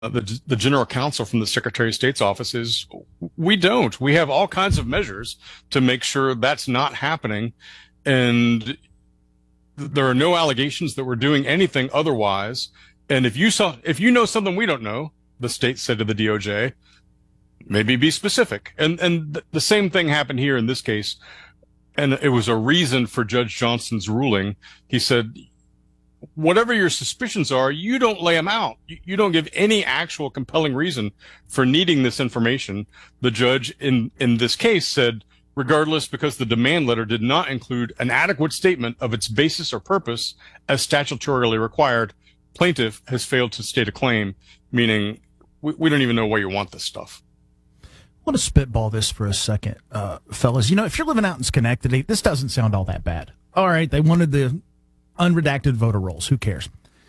the general counsel from the Secretary of State's office is we don't. We have all kinds of measures to make sure that's not happening. And there are no allegations that we're doing anything otherwise. And if you know something we don't know, the state said to the DOJ, maybe be specific. And the same thing happened here in this case. And it was a reason for Judge Johnson's ruling. He said, whatever your suspicions are, you don't lay them out. You don't give any actual compelling reason for needing this information. The judge in this case said, regardless, because the demand letter did not include an adequate statement of its basis or purpose as statutorily required, plaintiff has failed to state a claim, meaning we don't even know why you want this stuff. I want to spitball this for a second, fellas. You know, if you're living out in Schenectady, this doesn't sound all that bad. All right, they wanted the unredacted voter rolls. Who cares?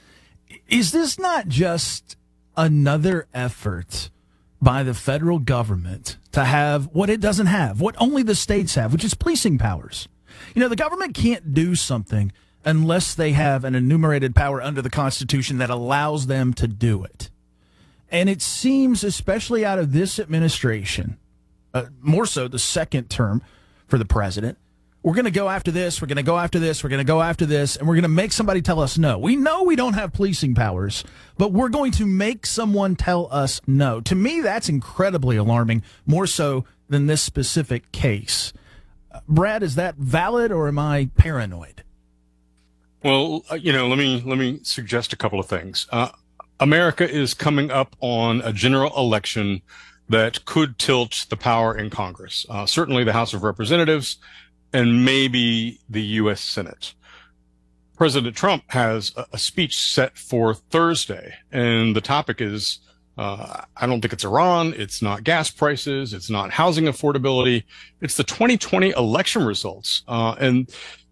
Is this not just another effort by the federal government to have what it doesn't have, what only the states have, which is policing powers? You know, the government can't do something unless they have an enumerated power under the Constitution that allows them to do it. And it seems, especially out of this administration, more so the second term for the president, we're going to go after this, we're going to go after this, we're going to go after this, and we're going to make somebody tell us no. We know we don't have policing powers, but we're going to make someone tell us no. To me, that's incredibly alarming, more so than this specific case. Brad, is that valid, or am I paranoid? Well, let me suggest a couple of things. America is coming up on a general election that could tilt the power in Congress, certainly the House of Representatives and maybe the U.S. Senate. President Trump has a speech set for Thursday, and the topic is, I don't think it's Iran, it's not gas prices, it's not housing affordability, it's the 2020 election results. And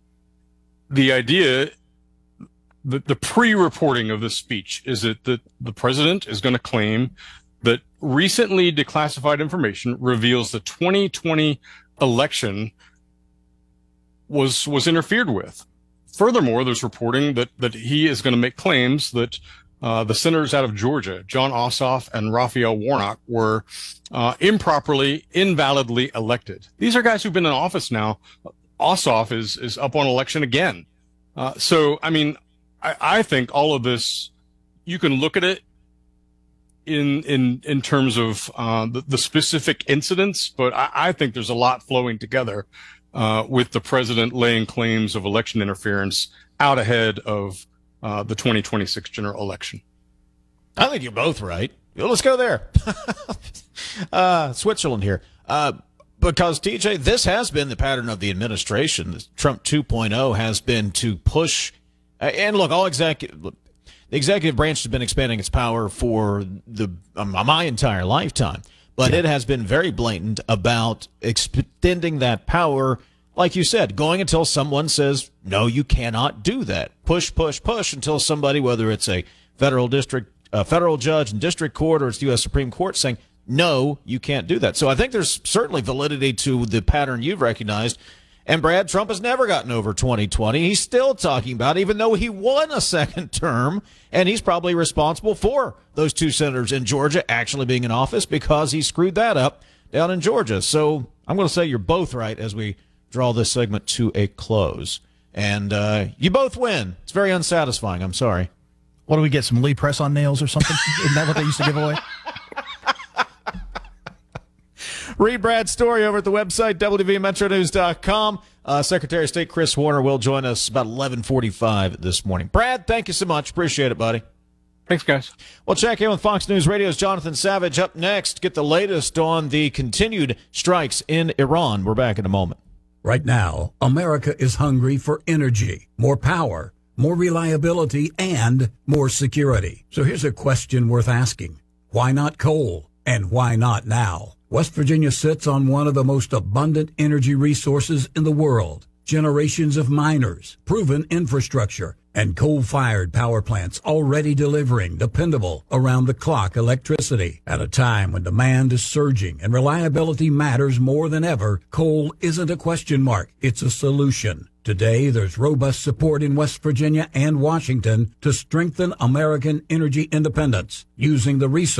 the idea, the pre-reporting of this speech is that the president is going to claim that recently declassified information reveals the 2020 election was interfered with. Furthermore, there's reporting that he is going to make claims that the senators out of Georgia, Jon Ossoff and Raphael Warnock, were improperly, invalidly elected. These are guys who've been in office now. Ossoff is up on election again. So, I mean, I think all of this, you can look at it in terms of the specific incidents, but I think there's a lot flowing together with the president laying claims of election interference out ahead of the 2026 general election. I think you're both right. Let's go there. Switzerland here. Because, TJ, this has been the pattern of the administration. Trump 2.0 has been to push, and look, the executive branch has been expanding its power for my entire lifetime. But it has been very blatant about extending that power, like you said, going until someone says, no, you cannot do that. Push, push, push until somebody, whether it's a federal judge in district court or it's the U.S. Supreme Court, saying, no, you can't do that. So I think there's certainly validity to the pattern you've recognized. And Brad, Trump has never gotten over 2020. He's still talking about it, even though he won a second term, and he's probably responsible for those two senators in Georgia actually being in office because he screwed that up down in Georgia. So I'm going to say you're both right as we draw this segment to a close. And you both win. It's very unsatisfying. I'm sorry. What do we get, some Lee press-on nails or something? Isn't that what they used to give away? Read Brad's story over at the website, WVMetroNews.com. Secretary of State Chris Warner will join us about 11:45 this morning. Brad, thank you so much. Appreciate it, buddy. Thanks, guys. We'll check in with Fox News Radio's Jonathan Savage up next. Get the latest on the continued strikes in Iran. We're back in a moment. Right now, America is hungry for energy, more power, more reliability, and more security. So here's a question worth asking. Why not coal? And why not now? West Virginia sits on one of the most abundant energy resources in the world. generations of miners, proven infrastructure, and coal-fired power plants already delivering dependable, around-the-clock electricity. At a time when demand is surging and reliability matters more than ever, coal isn't a question mark, it's a solution. Today, there's robust support in West Virginia and Washington to strengthen American energy independence using the resources